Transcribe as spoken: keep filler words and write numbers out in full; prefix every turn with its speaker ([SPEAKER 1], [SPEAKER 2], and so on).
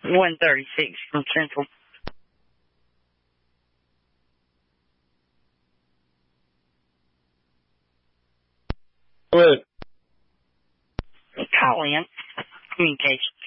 [SPEAKER 1] one thirty-six from Central.
[SPEAKER 2] What?
[SPEAKER 1] Call in. Communication.